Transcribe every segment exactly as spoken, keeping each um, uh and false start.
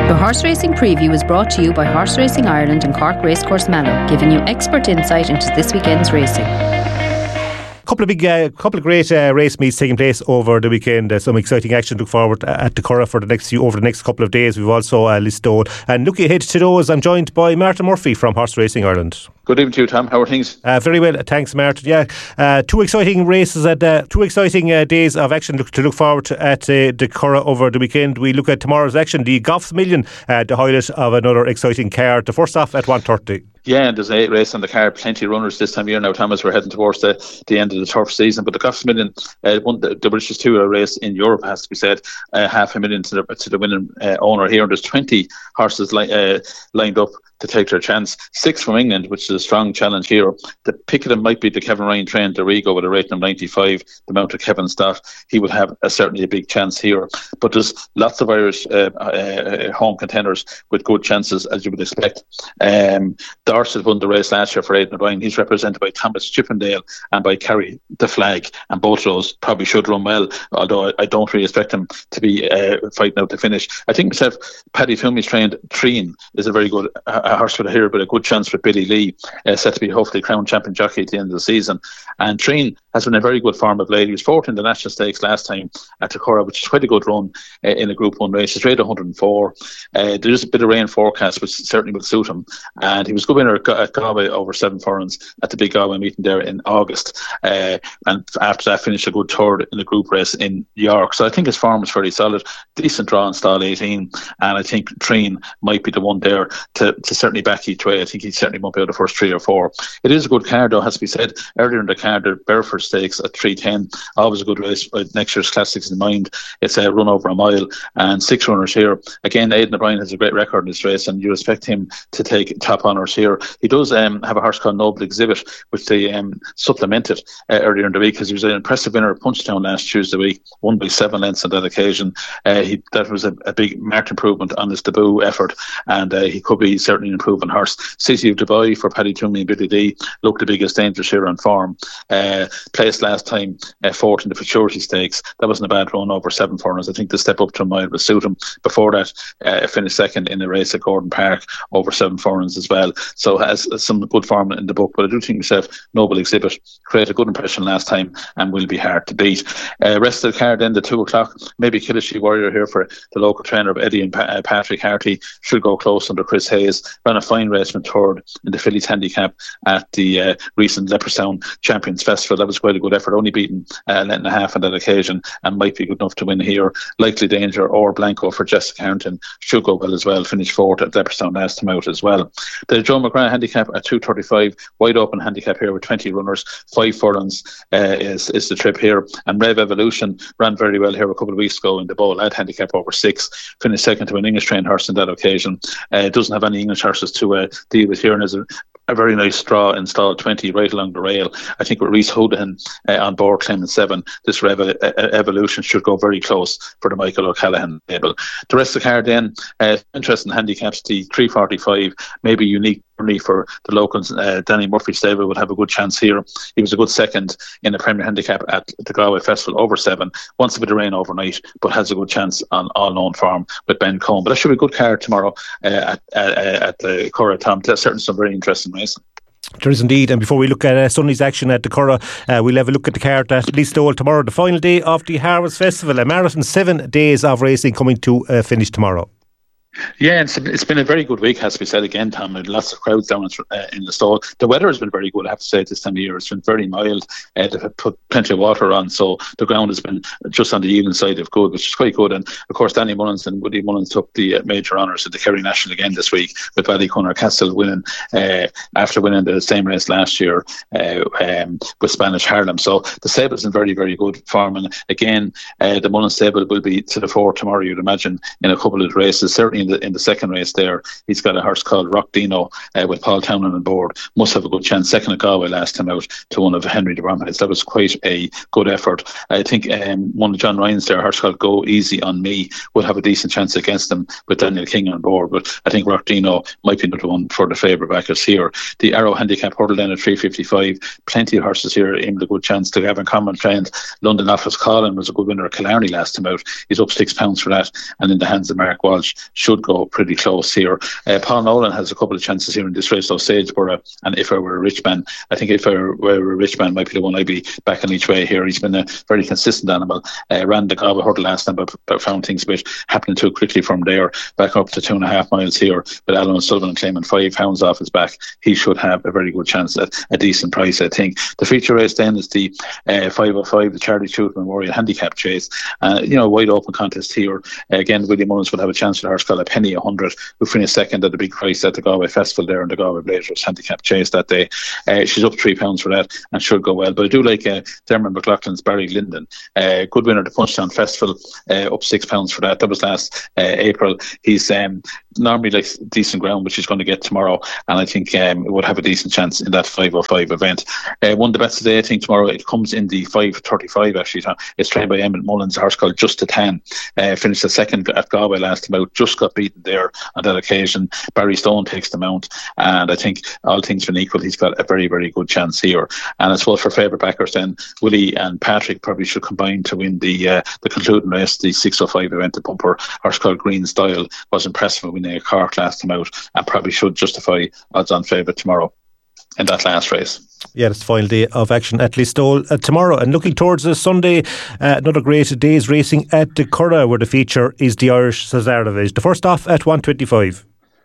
The Horse Racing Preview is brought to you by Horse Racing Ireland and Cork Racecourse Mallow, giving you expert insight into this weekend's racing. Couple of big, uh, couple of great uh, race meets taking place over the weekend. Uh, some exciting action to look forward to at the Curragh for the next few over the next couple of days. We've also uh, Listowel, and looking ahead to those, I'm joined by Martin Murphy from Horse Racing Ireland. Good evening to you, Tom. How are things? Uh, very well, thanks, Martin. Yeah, uh, two exciting races and uh, two exciting uh, days of action look, to look forward to at uh, the Curragh over the weekend. We look at tomorrow's action, the Goffs Million, uh, the highlight of another exciting card. The first off at one thirty. Yeah, and there's eight races on the card, plenty of runners this time of year now, Thomas. We're heading towards the, the end of the turf season, but the Goffs Million, uh, won the, the richest two-hour race in Europe, has to be said, uh, half a million to the, to the winning uh, owner here, and there's twenty horses li- uh, lined up to take their chance. Six from England, which is a strong challenge here. The pick of them might be the Kevin Ryan trained the Rigo with a rating of ninety-five, the mount of Kevin Stott. He would have a, certainly a big chance here. But there's lots of Irish uh, uh, home contenders with good chances, as you would expect. Um, Dorset won the race last year for Aidan O'Brien. He's represented by Thomas Chippendale and by Kerry the Flag, and both of those probably should run well, although I, I don't really expect them to be uh, fighting out to finish. I think myself, Paddy Toomey's trained Treen is a very good uh, a horse for the here, but a good chance for Billy Lee, uh, set to be hopefully crown champion jockey at the end of the season. And Treen has been in very good form of late. He was fourth in the National Stakes last time at the Curragh, which is quite a good run uh, in a Group one race. He's rated one hundred and four. Uh, there is a bit of rain forecast, which certainly will suit him. And he was good winner at Galway over seven furlongs at the big Galway meeting there in August. Uh, and after that, finished a good third in the group race in York. So I think his form is fairly solid. Decent draw in stall eighteen. And I think Treen might be the one there to, to certainly back each way. I think he certainly won't be out of the first three or four. It is a good card, though, has to be said. Earlier in the card, the Bereford Stakes at three ten. Always a good race with next year's Classics in mind. It's a run over a mile and six runners here. Again, Aidan O'Brien has a great record in this race, and you expect him to take top honours here. He does um, have a horse called Noble Exhibit, which they um, supplemented uh, earlier in the week, because he was an impressive winner at Punchtown last Tuesday week, won by seven lengths on that occasion. Uh, he, that was a, a big marked improvement on his debut effort, and uh, he could be certainly an improving horse. City of Dubai for Paddy Toomey and Billy Lee looked the biggest dangerous here on form. Uh, placed last time uh, fourth in the Futurity Stakes. That wasn't a bad run over seven furlongs. I think the step up to a mile would suit him. Before that, uh, finished second in a race at Gordon Park over seven furlongs as well. So has some good form in the book. But I do think myself, Noble Exhibit created a good impression last time and will be hard to beat. Uh, rest of the card then, the two o'clock, maybe Killashee Warrior here for the local trainer of Eddie and pa- uh, Patrick Harty. Should go close under Chris Hayes. Ran a fine race from third in the Phillies handicap at the uh, recent Leopardstown Champions Festival. That was quite a good effort, only beaten uh, a length and a half on that occasion, and might be good enough to win here. Likely Danger or Blanco for Jessica Harrington should go well as well. Finished fourth at Leopardstown last time out as well. The Joe McGrath handicap at two thirty-five, wide open handicap here with twenty runners. Five furlongs uh, is, is the trip here. And Rev Evolution ran very well here a couple of weeks ago in the Bow Lad handicap over six. Finished second to an English trained horse on that occasion. Uh, doesn't have any English horses to uh, deal with here, and is a, a very nice draw installed twenty right along the rail. I think with Reese Hodahan uh, on board claiming seven, this Rev uh, Evolution should go very close for the Michael O'Callaghan table. The rest of the card then, uh, interesting handicaps. The three forty-five, maybe unique for the locals. uh, Danny Murphy stable would have a good chance here. He was a good second in the Premier Handicap at the Galway Festival over seven. Wants a bit of rain overnight, but has a good chance on all known form with Ben Combe. But that should be a good card tomorrow uh, at, at, at the Curragh, Tom. That's certainly some very interesting racing. There is indeed. And before we look at uh, Sunday's action at the Curragh, uh, we'll have a look at the card at Listowel tomorrow, the final day of the Harvest Festival. A marathon, seven days of racing coming to uh, finish tomorrow. Yeah, it's, it's been a very good week, has to be said again, Tom. With lots of crowds down in, uh, in the stall. The weather has been very good, I have to say, at this time of year. It's been very mild. Uh, they've put plenty of water on, so the ground has been just on the even side of good, which is quite good. And of course, Danny Mullins and Woody Mullins took the uh, major honours at the Kerry National again this week, with Ballyconnor Castle winning uh, after winning the same race last year uh, um, with Spanish Harlem. So the stable's in very, very good form. And again, uh, the Mullins stable will be to the fore tomorrow, you'd imagine, in a couple of races. Certainly in the in the second race there, he's got a horse called Rock Dino uh, with Paul Townend on board. Must have a good chance. Second at Galway last time out to one of Henry de Bromheads. That was quite a good effort. I think um, one of John Ryan's there, a horse called Go Easy on Me, would have a decent chance against them with Daniel King on board. But I think Rock Dino might be another one for the favourite backers here. The Arrow Handicap hurdle then at three fifty-five. Plenty of horses here aimed a good chance. To Gavin Common trained London Office Colin was a good winner at Killarney last time out. He's up six pounds for that, and in the hands of Mark Walsh should should go pretty close here. Uh, Paul Nolan has a couple of chances here in this race, though, Sageborough, and If I Were a Rich Man. I think If I Were a Rich Man might be the one I'd be backing each way here. He's been a very consistent animal. Uh, ran the Galway hurdle last time, but, but found things a bit happening too quickly from there. Back up to two and a half miles here, with Alan O'Sullivan claiming five hounds off his back. He should have a very good chance at a decent price, I think. The feature race then is the uh, five oh five, the Charlie Chute Memorial Handicap Chase. Uh, you know, wide open contest here. Uh, again, William Mullins would have a chance with a horse called a Penny one hundred, who finished second at the big price at the Galway Festival there in the Galway Blazers Handicap Chase that day. Uh, she's up three pounds for that and should go well. But I do like uh, Dermot McLaughlin's Barry Linden. Uh, good winner at the Punchestown Festival, uh, up six pounds for that. That was last uh, April. He's um, normally like decent ground, which he's going to get tomorrow, and I think um, would have a decent chance in that five oh five event. Uh, one of the bets today, I think tomorrow, it comes in the five thirty-five actually. It's trained by Emmett Mullins, a horse called Just a Tan. Uh, finished the second at Galway last time out, just got beaten there on that occasion. Barry Stone takes the mount, and I think all things being equal, he's got a very, very good chance here. And I suppose for favourite backers then, Willie and Patrick probably should combine to win the uh, the concluding race, the six oh five event. The bumper horse called Green Style was impressive in winning a Cork last time out, and probably should justify odds on favourite tomorrow in that last race. Yeah, it's the final day of action at Listowel uh, tomorrow. And looking towards uh, Sunday, uh, another great day's racing at the Curragh, where the feature is the Irish Cesar Division. The first off at one twenty-five.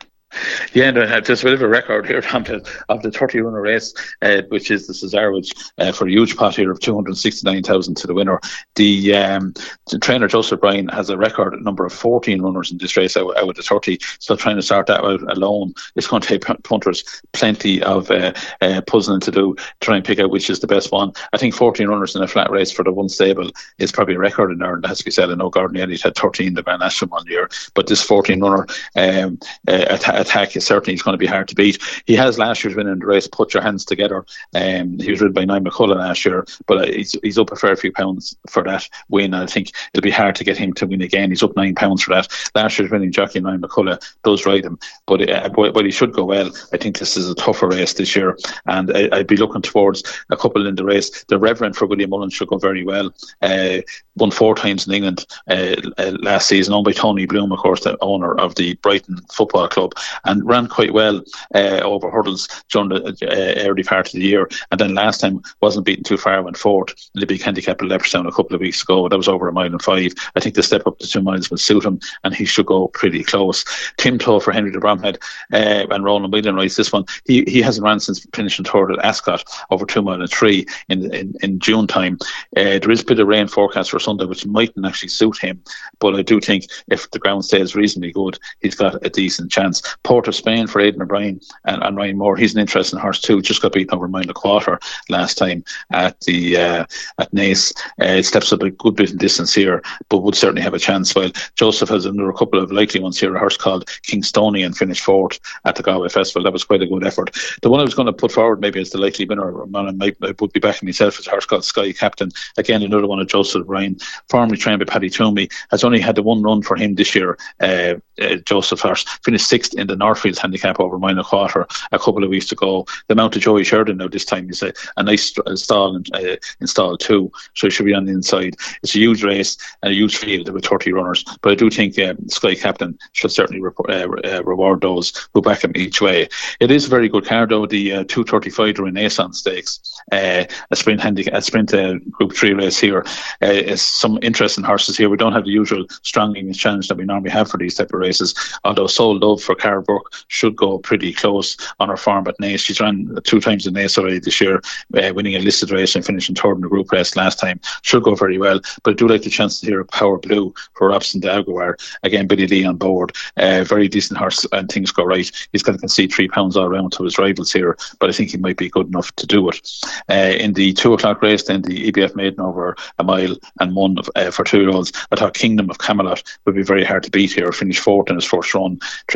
Yeah, and uh, there's a bit of a record here of the thirty runner race, uh, which is the Cesar, which uh, for a huge pot here of two hundred sixty-nine thousand to the winner. The, um, the trainer Joseph Bryan has a record number of fourteen runners in this race out, out of the thirty. So trying to start that out alone, it's going to take punters plenty of uh, uh, puzzling to do, try and pick out which is the best one. I think fourteen runners in a flat race for the one stable is probably a record in Ireland. As we said, I know Gordon Elliott had thirteen the Grand National one year, but this fourteen runner um, uh, attack attack is certainly going to be hard to beat. He has last year's win in the race, Put Your Hands Together. Um, he was ridden by Niall McCullough last year, but uh, he's, he's up a fair few pounds for that win. I think it'll be hard to get him to win again. He's up nine pounds for that. Last year's winning jockey Niall McCullough does ride him, but uh, but he should go well. I think this is a tougher race this year, and I, I'd be looking towards a couple in the race. The Reverend for William Mullins should go very well. Uh, won four times in England uh, uh, last season, owned by Tony Bloom, of course, the owner of the Brighton Football Club, and ran quite well uh, over hurdles during the uh, early part of the year. And then last time wasn't beaten too far, went fourth in the big handicap at Leopardstown a couple of weeks ago. That was over a mile and five. I think the step up to two miles will suit him, and he should go pretty close. Tim Toe for Henry de Bromhead uh, and Roland Whelan rides this one. He he hasn't ran since finishing third at Ascot over two mile and three in in, in June time. Uh, there is a bit of rain forecast for Sunday, which mightn't actually suit him, but I do think if the ground stays reasonably good, he's got a decent chance. Port of Spain for Aidan O'Brien and, and Ryan Moore. He's an interesting horse too. Just got beaten over a mile and a quarter last time at the uh, at Naas. Uh, it steps up a good bit in distance here, but would certainly have a chance. While Joseph has another couple of likely ones here. A horse called Kingstonian finished fourth at the Galway Festival. That was quite a good effort. The one I was going to put forward maybe as the likely winner, man, I, might, I would be backing myself, is a horse called Sky Captain. Again, another one of Joseph Ryan, formerly trained by Paddy Toomey, has only had the one run for him this year. Uh, uh, Joseph horse finished sixth in the Northfields handicap over a mile and a quarter a couple of weeks ago. The mount of Joey Sheridan now this time is a, a nice stall in, uh, installed too, so he should be on the inside. It's a huge race and a huge field with thirty runners, but I do think um, Sky Captain should certainly report, uh, uh, reward those who back him each way. It is a very good card though. The uh, two thirty-five Renaissance Stakes, uh, a sprint handicap, a sprint uh, Group three race here. Uh, is some interesting horses here. We don't have the usual strong English challenge that we normally have for these type of races, although Soul Love for Cara Burke should go pretty close on her form at Naas. She's ran two times in Naas already this year, uh, winning a listed race and finishing third in the group race last time. Should go very well, but I do like the chance to hear a Power Blue for Robson de Aguilar. Again, Billy Lee on board. Uh, very decent horse and things go right. He's got to concede three pounds all around to his rivals here, but I think he might be good enough to do it. Uh, in the two o'clock race, then the E B F Maiden over a mile and one of, uh, for two year olds. I thought Kingdom of Camelot would be very hard to beat here. Finished fourth in his first run, trained by Aidan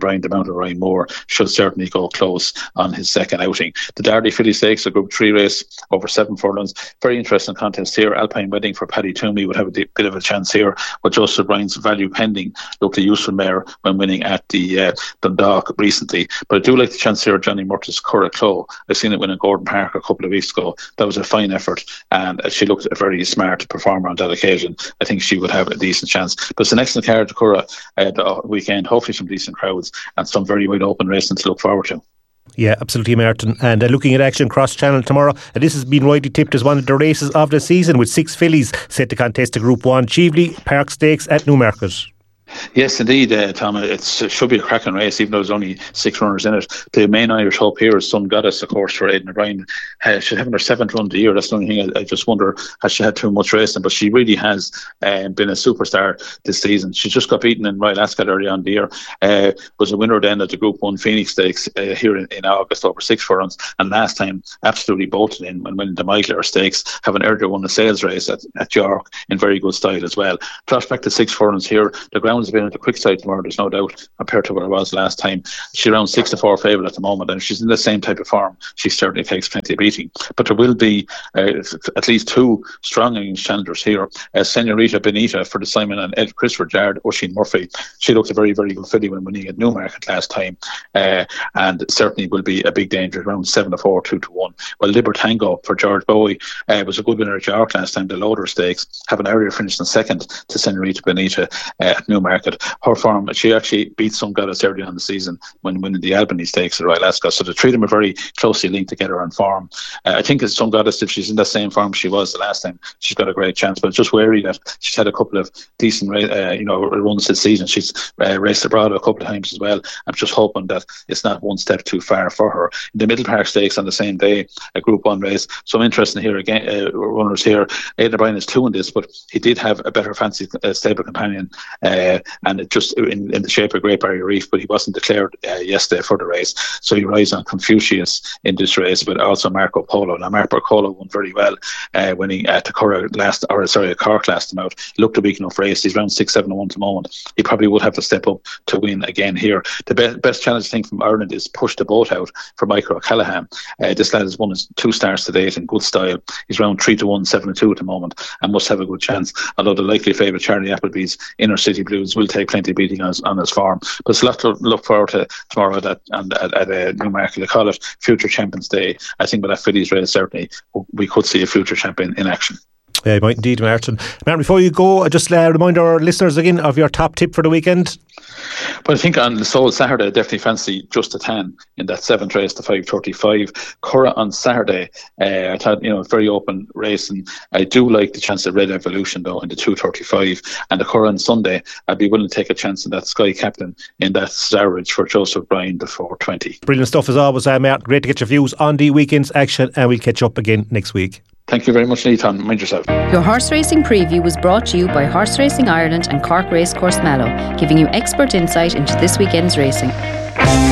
Brian de Mount of Ryan Moore should certainly go close on his second outing. The Derby Filly Stakes, a Group three race over seven furlongs. Very interesting contest here. Alpine Wedding for Paddy Toomey would have a d- bit of a chance here, but Joseph Ryan's Value Pending looked a useful mare when winning at the uh, Dundalk recently. But I do like the chance here of Johnny Murtagh's Curra Clough. I've seen it win in Gordon Park a couple of weeks ago. That was a fine effort, and uh, she looked a very smart performer on that occasion. I think she would have a decent chance. But it's an excellent card to Curra uh, the weekend. Hopefully some decent crowds and some very wide open racing to look forward to. Yeah, absolutely, Martin. And uh, looking at action cross channel tomorrow, uh, this has been widely tipped as one of the races of the season, with six fillies set to contest the Group one Cheveley Park Stakes at Newmarket. Yes, indeed, uh, Tom. It's, it should be a cracking race, even though there's only six runners in it. The main Irish hope here is Sun Goddess, of course, for Aidan O'Brien. Uh, she's having her seventh run of the year. That's the only thing I, I just wonder, has she had too much racing? But she really has uh, been a superstar this season. She just got beaten in Royal Ascot early on in the year. Uh, was a winner then at the Group one Phoenix Stakes uh, here in, in August over six furlongs. And last time, absolutely bolted in when winning the Michael Stakes, having earlier won the sales race at, at York in very good style as well. Drops back to six furlongs here. The ground's been at the quick side tomorrow, there's no doubt, compared to what it was last time. She's around six to four favourite at the moment, and if she's in the same type of form, she certainly takes plenty of beating. But there will be uh, at least two strong English challengers here. Uh, Senorita Benita for the Simon and Ed Christopher Jard, Oisin Murphy. She looked a very, very good filly when winning at Newmarket last time, uh, and certainly will be a big danger, around seven to four, two to one. Well, Libertango for George Bowie uh, was a good winner at York last time, the Loader Stakes, having earlier finished in second to Senorita Benita uh, at Newmarket. Her form, she actually beat Sun Goddess early on in the season when winning the Albany Stakes at Royal Ascot. So the three of them are very closely linked together on form. Uh, I think as Sun Goddess, if she's in the same form she was the last time, she's got a great chance. But it's just wary that she's had a couple of decent uh, you know, runs this season. She's uh, raced abroad a couple of times as well. I'm just hoping that it's not one step too far for her. In the Middle Park Stakes on the same day, a Group one race. So I'm interested here again, uh, runners here. Aidan O'Brien is two in this, but he did have a better fancy uh, stable companion, uh, and it just in, in the shape of Great Barrier Reef, but he wasn't declared uh, yesterday for the race. So he relies on Confucius in this race, but also Marco Polo. Now Marco Polo won very well uh, when he at the Cork last, or sorry, Cork last time out. Looked a weak enough race. He's around six, seven, and one at the moment. He probably would have to step up to win again here. The be- best challenge thing from Ireland is Push the Boat Out for Michael O'Callaghan. Uh, this lad has won his two stars to date in good style. He's around three to one, seven to two at the moment, and must have a good chance. Although the likely favourite Charlie Appleby's Inner City Blues will take plenty of beating on his, on his farm. But it's a lot to look forward to tomorrow at, at, at, at uh, Newmarket. They call it Future Champions Day. I think with that fillies race, certainly we could see a future champion in action. Yeah, you might indeed, Martin. Martin, before you go, just uh, remind our listeners again of your top tip for the weekend. But I think on the Soul Saturday, I definitely fancy Just a Tan in that seventh race to five thirty-five. Curra on Saturday, uh, I thought, you know, very open race, and I do like the chance of Red Evolution though in the two thirty-five. And the Curra on Sunday, I'd be willing to take a chance in that Sky Captain in that Zarridge for Joseph Bryan, the four twenty. Brilliant stuff as always, uh, Martin. Great to get your views on the weekend's action, and we'll catch up again next week. Thank you very much, Nathan. Mind yourself. Your horse racing preview was brought to you by Horse Racing Ireland and Cork Racecourse Mallow, giving you expert insight into this weekend's racing.